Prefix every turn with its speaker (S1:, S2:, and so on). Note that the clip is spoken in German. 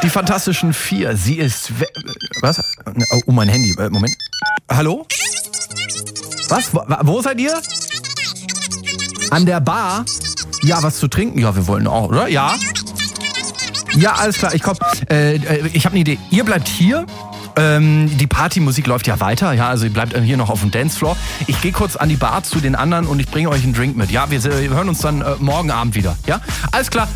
S1: Die Fantastischen Vier. Sie ist... Was? Oh, mein Handy. Moment. Hallo? Was? Wo seid ihr? An der Bar? Ja, was zu trinken? Ja, wir wollen auch, oder? Ja? Ja, alles klar, ich komm. Ich habe eine Idee. Ihr bleibt hier. Die Partymusik läuft ja weiter. Ja, also ihr bleibt hier noch auf dem Dancefloor. Ich gehe kurz an die Bar zu den anderen und ich bringe euch einen Drink mit. Ja, wir hören uns dann morgen Abend wieder. Ja? Alles klar.